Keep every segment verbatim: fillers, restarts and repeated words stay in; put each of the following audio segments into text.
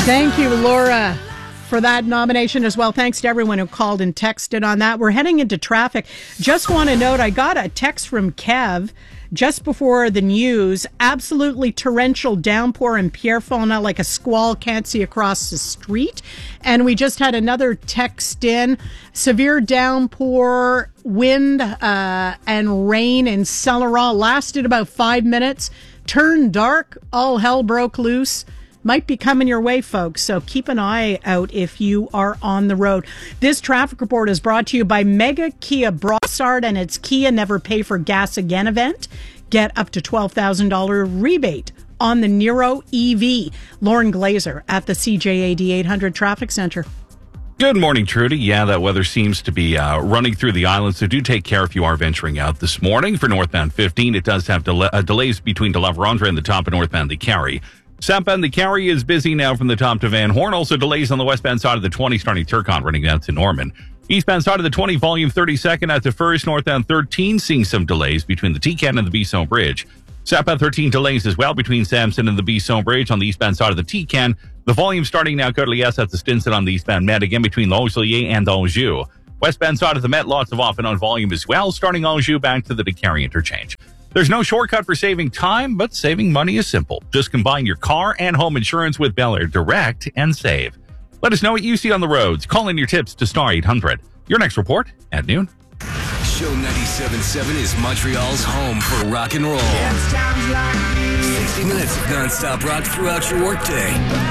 Thank you, Laura, for that nomination as well. Thanks to everyone who called and texted on that. We're heading into traffic. Just want to note, I got a text from Kev just before the news. Absolutely torrential downpour in Pierrefonds, like a squall, can't see across the street. And we just had another text in. Severe downpour, wind uh, and rain in Celeron. Lasted about five minutes. Turned dark. All hell broke loose. Might be coming your way, folks, so keep an eye out if you are on the road. This traffic report is brought to you by Mega Kia Brossard and its Kia Never Pay for Gas Again event. Get up to twelve thousand dollars rebate on the Niro E V. Lauren Glazer at the C J A D eight hundred Traffic Center. Good morning, Trudy. Yeah, that weather seems to be uh, running through the island, so do take care if you are venturing out this morning. For northbound fifteen, it does have del- uh, delays between De La Vérendrye and the top of northbound the Carry. Southbound the Carry is busy now from the top to Van Horn. Also delays on the westbound side of the twenty starting Turcotte running down to Norman. Eastbound side of the twenty, volume thirty-second at the first. Northbound thirteen seeing some delays between the T-Can and the Bisson Bridge. Southbound thirteen delays as well between Sampson and the Bisson Bridge on the eastbound side of the T-Can. The volume starting now Côte-Liesse at the Stinson on the eastbound Met, again between L'Oselier and Anjou. Westbound side of the Met, lots of off and on volume as well, starting Anjou back to the Décarie interchange. There's no shortcut for saving time, but saving money is simple. Just combine your car and home insurance with Bel Air Direct and save. Let us know what you see on the roads. Call in your tips to star eight hundred. Your next report at noon. Show ninety-seven point seven is Montreal's home for rock and roll. sixty minutes of non-stop rock throughout your workday.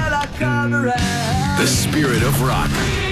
The spirit of rock.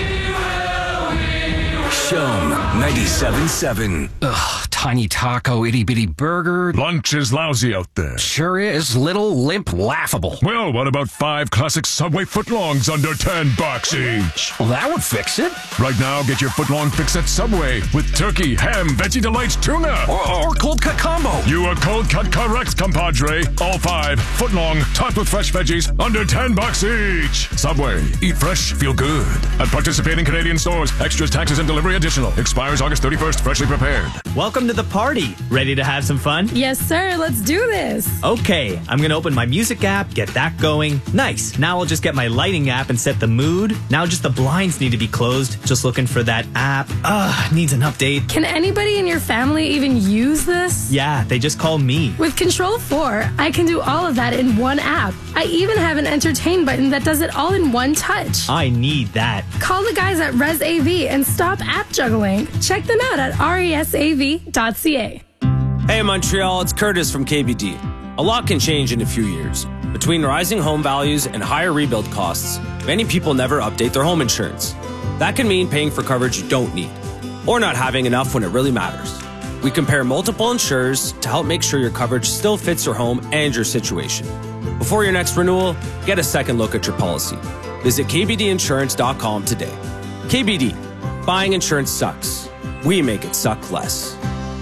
Show ninety-seven point seven. Ugh, tiny taco, itty bitty burger. Lunch is lousy out there. Sure is. Little, limp, laughable. Well, what about five classic Subway footlongs under ten bucks each? Well, that would fix it. Right now, get your footlong fix at Subway with turkey, ham, veggie delights, tuna. Or, or cold cut combo. You are cold cut correct, compadre. All five footlong, topped with fresh veggies, under ten bucks each. Subway. Eat fresh, feel good. At participating Canadian stores, extras, taxes, and delivery additional. Expires August thirty-first, freshly prepared. Welcome to the party. Ready to have some fun? Yes, sir. Let's do this. Okay, I'm going to open my music app, get that going. Nice. Now I'll just get my lighting app and set the mood. Now just the blinds need to be closed. Just looking for that app. Ugh, needs an update. Can anybody in your family even use this? Yeah, they just call me. With Control four, I can do all of that in one app. I even have an entertain button that does it all in one touch. I need that. Call the guys at ResAV and stop app juggling. Check them out at resav dot c a. Hey Montreal, it's Curtis from K B D. A lot can change in a few years. Between rising home values and higher rebuild costs, many people never update their home insurance. That can mean paying for coverage you don't need, or not having enough when it really matters. We compare multiple insurers to help make sure your coverage still fits your home and your situation. Before your next renewal, get a second look at your policy. Visit k b d insurance dot com today. K B D. Buying insurance sucks. We make it suck less.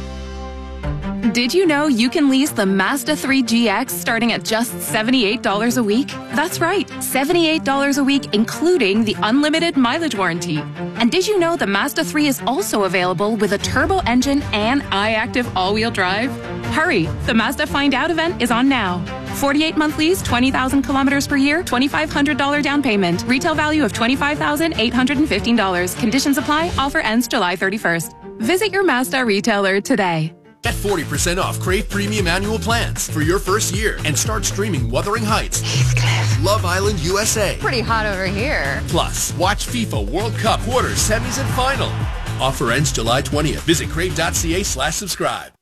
Did you know you can lease the Mazda three G X starting at just seventy-eight dollars a week? That's right, seventy-eight dollars a week, including the unlimited mileage warranty. And did you know the Mazda three is also available with a turbo engine and iActive all-wheel drive? Hurry, the Mazda Find Out event is on now. forty-eight month lease, twenty thousand kilometers per year, two thousand five hundred dollars down payment. Retail value of twenty-five thousand eight hundred fifteen dollars. Conditions apply. Offer ends July thirty-first. Visit your Mazda retailer today. Get forty percent off Crave Premium Annual Plans for your first year and start streaming Wuthering Heights, Heathcliff, Love Island U S A. Pretty hot over here. Plus, watch FIFA World Cup quarters, semis, and final. Offer ends July twentieth. Visit crave dot c a slash subscribe.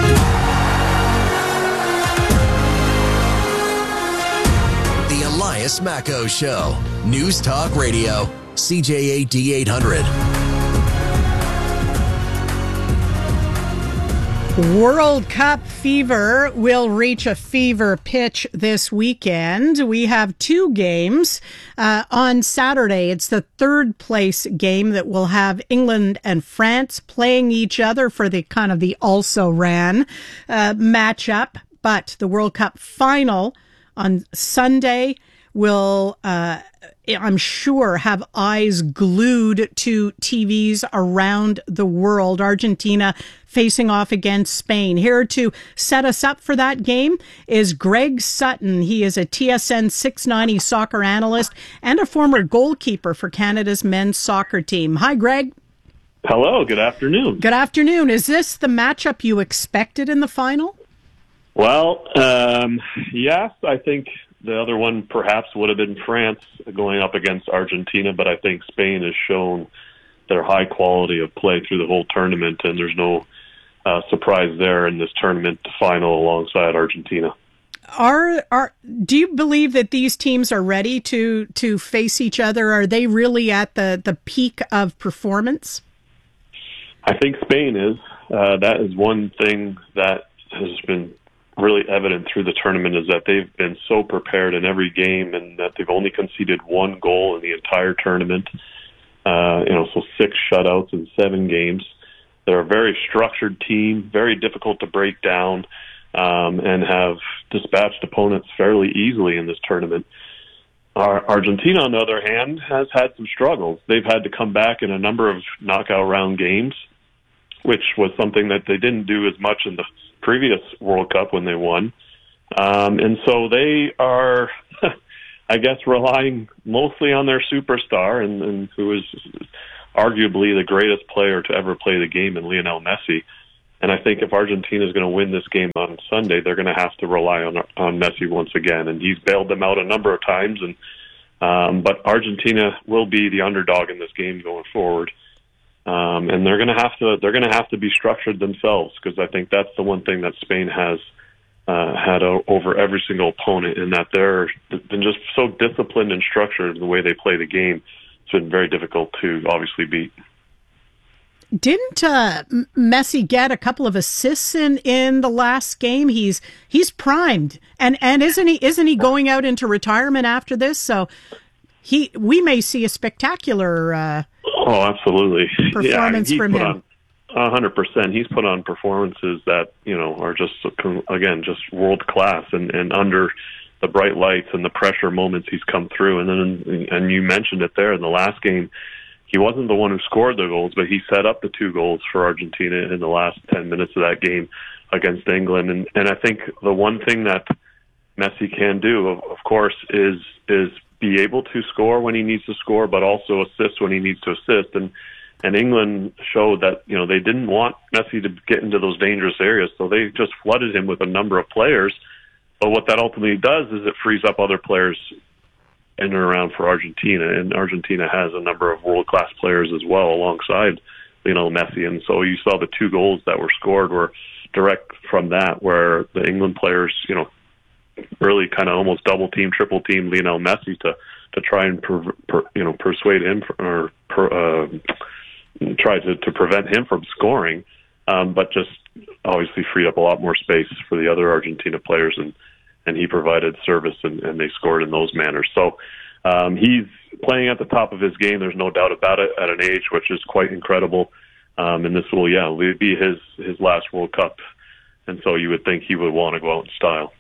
The Elias Macco Show. News Talk Radio. C J A D eight hundred. World Cup fever will reach a fever pitch this weekend. We have two games. Uh, on Saturday, it's the third place game that will have England and France playing each other for the kind of the also-ran uh, matchup. But the World Cup final on Sunday will, uh, I'm sure, have eyes glued to T Vs around the world. Argentina facing off against Spain. Here to set us up for that game is Greg Sutton. He is a T S N six ninety soccer analyst and a former goalkeeper for Canada's men's soccer team. Hi, Greg. Hello, good afternoon. Good afternoon. Is this the matchup you expected in the final? Well, um, yes, I think the other one perhaps would have been France going up against Argentina, but I think Spain has shown their high quality of play through the whole tournament, and there's no uh, surprise there in this tournament final alongside Argentina. Are are do you believe that these teams are ready to to face each other? Are they really at the, the peak of performance? I think Spain is. Uh, that is one thing that has been really evident through the tournament, is that they've been so prepared in every game, and that they've only conceded one goal in the entire tournament. Uh, you know, so six shutouts in seven games. They're a very structured team, very difficult to break down, um, and have dispatched opponents fairly easily in this tournament. Our, Argentina, on the other hand, has had some struggles. They've had to come back in a number of knockout round games, which was something that they didn't do as much in the previous World Cup when they won. Um, and so they are, I guess, relying mostly on their superstar, and, and who is arguably the greatest player to ever play the game in Lionel Messi. And I think if Argentina is going to win this game on Sunday, they're going to have to rely on on Messi once again. And he's bailed them out a number of times. And um, but Argentina will be the underdog in this game going forward. Um, and they're going to have to they're going to have to be structured themselves, because I think that's the one thing that Spain has uh, had o- over every single opponent, in that they're been just so disciplined and structured in the way they play the game. It's been very difficult to obviously beat. Didn't uh, Messi get a couple of assists in, in the last game? He's he's primed, and and isn't he isn't he going out into retirement after this? So he we may see a spectacular uh, oh, absolutely performance yeah, from him. A hundred percent. He's put on performances that you know are just again just world class, and, and under the bright lights and the pressure moments he's come through. And then and you mentioned it there in the last game. He wasn't the one who scored the goals, but he set up the two goals for Argentina in the last ten minutes of that game against England. And, and I think the one thing that Messi can do, of, of course, is is be able to score when he needs to score, but also assist when he needs to assist. And and England showed that you know they didn't want Messi to get into those dangerous areas, so they just flooded him with a number of players. But what that ultimately does is it frees up other players in and around for Argentina, and Argentina has a number of world-class players as well alongside Lionel Messi, and so you saw the two goals that were scored were direct from that, where the England players, you know, really kind of almost double-team, triple-team Lionel Messi to to try and per, per, you know persuade him or per, uh, try to, to prevent him from scoring, um, but just obviously freed up a lot more space for the other Argentina players, and and he provided service, and, and they scored in those manners. So um, he's playing at the top of his game, there's no doubt about it, at an age which is quite incredible. Um, and this will, yeah, be his, his last World Cup. And so you would think he would want to go out in style.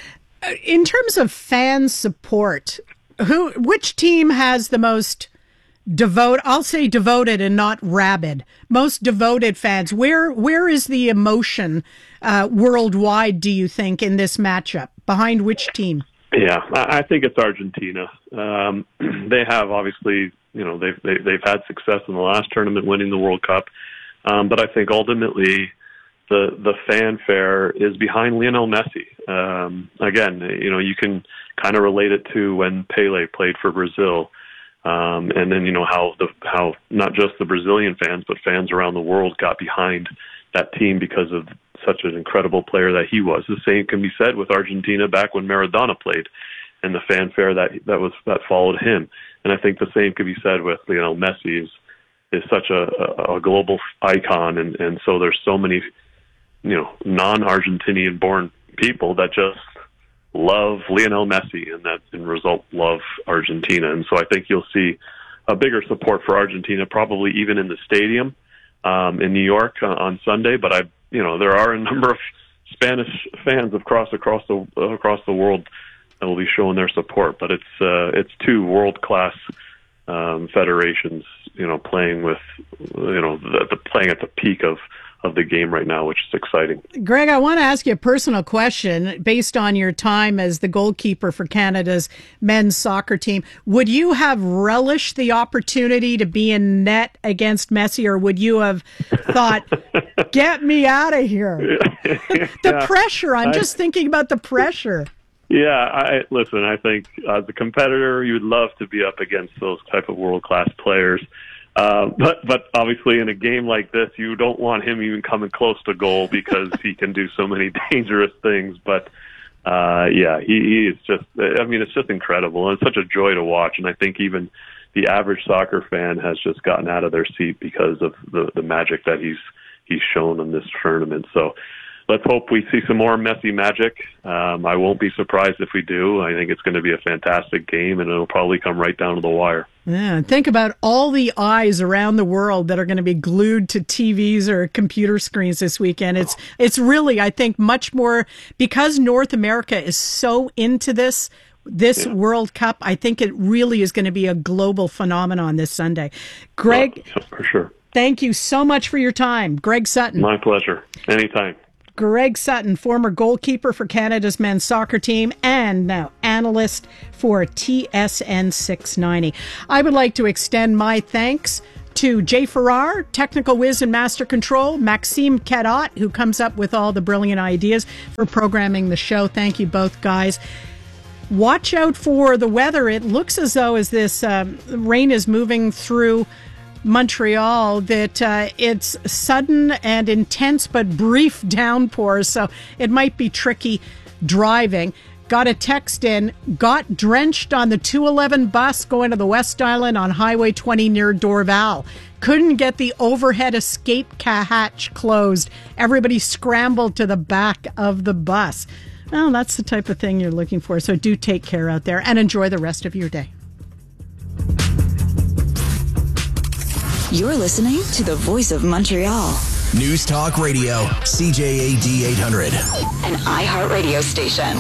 In terms of fan support, who, which team has the most devote, I'll say devoted and not rabid, most devoted fans? Where, where is the emotion uh, worldwide, do you think, in this matchup? Behind which team? Yeah, I think it's Argentina. Um, they have obviously, you know, they've they, they've had success in the last tournament, winning the World Cup. Um, but I think ultimately the the fanfare is behind Lionel Messi. Um, again, you know, you can kind of relate it to when Pele played for Brazil, um, and then you know how the how not just the Brazilian fans but fans around the world got behind that team because of such an incredible player that he was. The same can be said with Argentina back when Maradona played, and the fanfare that that was that followed him. And I think the same could be said with Lionel Messi. Is is such a, a, a global icon, and, and so there's so many, you know, non-Argentinian born people that just love Lionel Messi, and that in result love Argentina. And so I think you'll see a bigger support for Argentina, probably even in the stadium um, in New York uh, on Sunday. But I, you know, there are a number of Spanish fans across across the across the world that will be showing their support. But it's uh, it's two world class um, federations, you know, playing with, you know, the, the playing at the peak of. of the game right now, which is exciting. Greg, I want to ask you a personal question based on your time as the goalkeeper for Canada's men's soccer team. Would you have relished the opportunity to be in net against Messi, or would you have thought, get me out of here? the yeah, pressure. I'm I, just thinking about the pressure. Yeah, I listen, I think as a competitor, you would love to be up against those type of world-class players. Uh, but but obviously in a game like this, you don't want him even coming close to goal because he can do so many dangerous things. But uh, yeah, he, he is just, I mean, it's just incredible. And it's such a joy to watch. And I think even the average soccer fan has just gotten out of their seat because of the, the magic that he's he's shown in this tournament. So let's hope we see some more Messi magic. Um, I won't be surprised if we do. I think it's going to be a fantastic game, and it'll probably come right down to the wire. Yeah, think about all the eyes around the world that are going to be glued to T Vs or computer screens this weekend. It's it's really, I think, much more because North America is so into this this yeah. World Cup. I think it really is going to be a global phenomenon this Sunday. Greg, well, for sure. Thank you so much for your time, Greg Sutton. My pleasure. Anytime. Greg Sutton, former goalkeeper for Canada's men's soccer team and now analyst for T S N six ninety. I would like to extend my thanks to Jay Farrar, technical whiz and master control, Maxime Cadot, who comes up with all the brilliant ideas for programming the show. Thank you both, guys. Watch out for the weather. It looks as though as this um, rain is moving through Montreal that uh, it's sudden and intense but brief downpours, so it might be tricky driving. Got a text in, got drenched on the two eleven bus going to the West Island on Highway twenty near Dorval. Couldn't get the overhead escape hatch closed. Everybody scrambled to the back of the bus. Well, that's the type of thing you're looking for, so do take care out there and enjoy the rest of your day. You're listening to the Voice of Montreal. News Talk Radio, C J A D eight hundred. An iHeart radio station.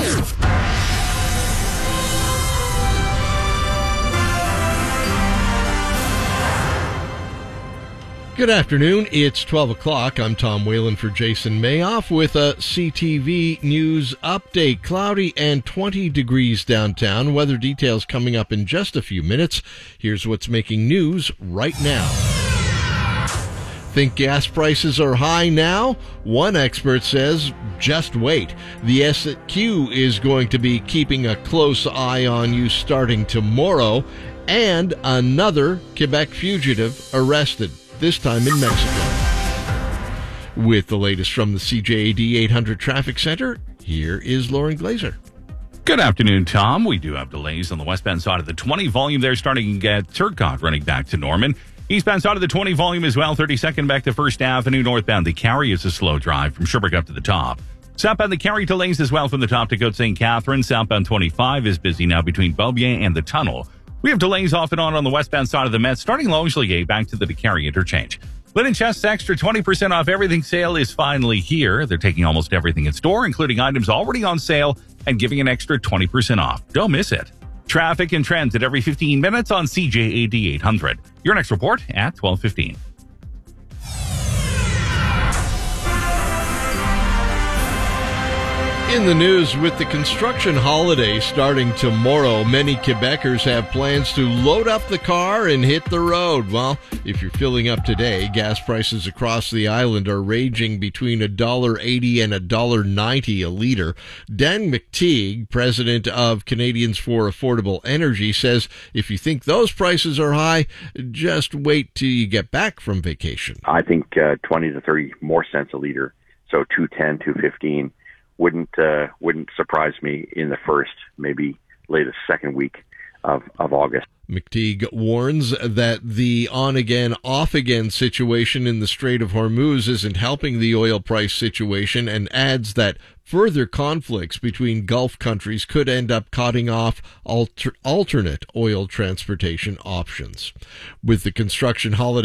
Good afternoon. It's twelve o'clock. I'm Tom Whalen for Jason Mayoff with a C T V News update. Cloudy and twenty degrees downtown. Weather details coming up in just a few minutes. Here's what's making news right now. Think gas prices are high now? One expert says, just wait. The S Q is going to be keeping a close eye on you starting tomorrow. And another Quebec fugitive arrested, this time in Mexico. With the latest from the C J A D eight hundred Traffic Center, here is Lauren Glazer. Good afternoon, Tom. We do have delays on the westbound side of the twenty. Volume there starting at Turcotte, running back to Norman. Eastbound side of the twenty volume as well, thirty-second back to First Avenue. Northbound the Carry is a slow drive from Sherbrooke up to the top. Southbound the Carry delays as well from the top to Côte Saint Catherine. Southbound twenty-five is busy now between Beaubien and the tunnel. We have delays off and on on the westbound side of the Met, starting Longueuil back to the DeCarry interchange. Linen Chest's extra twenty percent off everything sale is finally here. They're taking almost everything in store, including items already on sale, and giving an extra twenty percent off. Don't miss it. Traffic and trends at every fifteen minutes on C J A D eight hundred. Your next report at twelve fifteen. In the news, with the construction holiday starting tomorrow, many Quebecers have plans to load up the car and hit the road. Well, if you're filling up today, gas prices across the island are ranging between one dollar eighty and one dollar ninety a litre. Dan McTeague, president of Canadians for Affordable Energy, says if you think those prices are high, just wait till you get back from vacation. I think uh, twenty to thirty more cents a litre, so two ten, two fifteen. Wouldn't uh, wouldn't surprise me in the first, maybe latest second week of, of August. McTeague warns that the on-again, off-again situation in the Strait of Hormuz isn't helping the oil price situation, and adds that further conflicts between Gulf countries could end up cutting off alter- alternate oil transportation options. With the construction holiday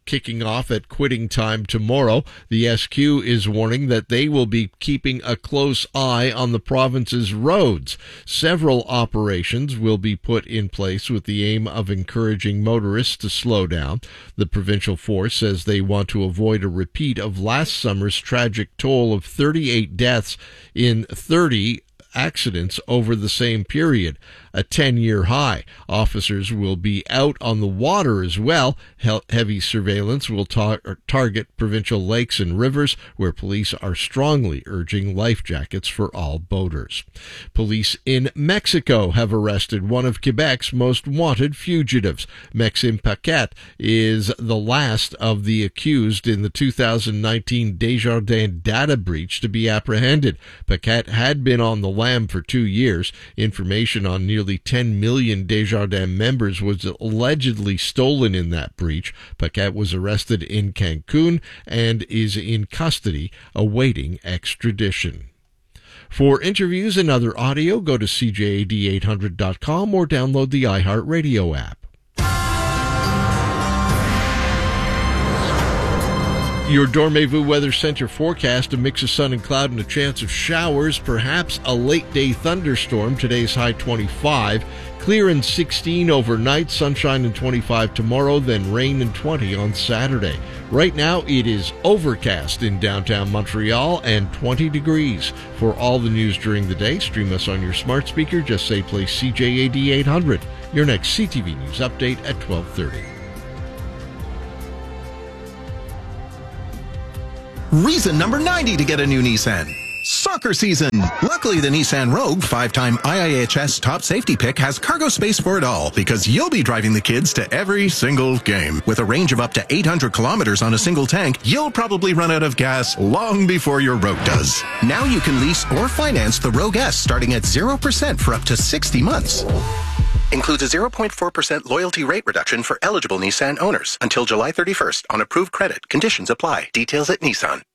kicking off at quitting time tomorrow. The S Q is warning that they will be keeping a close eye on the province's roads. Several operations will be put in place with the aim of encouraging motorists to slow down. The provincial force says they want to avoid a repeat of last summer's tragic toll of thirty-eight deaths in thirty accidents over the same period, a ten-year high. Officers will be out on the water as well. He- heavy surveillance will tar- target provincial lakes and rivers, where police are strongly urging life jackets for all boaters. Police in Mexico have arrested one of Quebec's most wanted fugitives. Maxime Paquette is the last of the accused in the two thousand nineteen Desjardins data breach to be apprehended. Paquette had been on the lam for two years. Information on nearly ten million Desjardins members was allegedly stolen in that breach. Paquette was arrested in Cancun and is in custody awaiting extradition. For interviews and other audio, go to C J A D eight hundred dot com or download the iHeartRadio app. Your Dormez-vous Weather Center forecast: a mix of sun and cloud and a chance of showers, perhaps a late-day thunderstorm. Today's high twenty-five. Clear and sixteen overnight, sunshine and twenty-five tomorrow, then rain and twenty on Saturday. Right now it is overcast in downtown Montreal and twenty degrees. For all the news during the day, stream us on your smart speaker. Just say play C J A D eight hundred. Your next C T V News update at twelve thirty. Reason number ninety to get a new Nissan. Soccer season. Luckily, the Nissan Rogue, five-time I I H S top safety pick, has cargo space for it all, because you'll be driving the kids to every single game. With a range of up to eight hundred kilometers on a single tank, you'll probably run out of gas long before your Rogue does. Now you can lease or finance the Rogue S starting at zero percent for up to sixty months. Includes a zero point four percent loyalty rate reduction for eligible Nissan owners until July thirty-first on approved credit. Conditions apply. Details at Nissan.